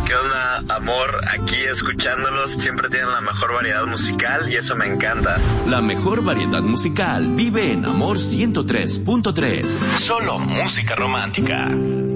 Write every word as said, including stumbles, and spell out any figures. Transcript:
¿Qué onda, amor? Aquí escuchándolos, siempre tienen la mejor variedad musical y eso me encanta. La mejor variedad musical vive en Amor ciento tres punto tres. Solo música romántica.